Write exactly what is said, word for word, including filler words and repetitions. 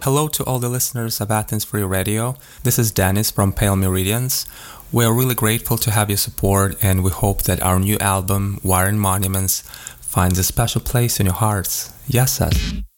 Hello to all the listeners of Athens Free Radio. This is Dennis from Pale Meridians. We are really grateful to have your support, and we hope that our new album, Wiring Monuments, finds a special place in your hearts. Yes, sir.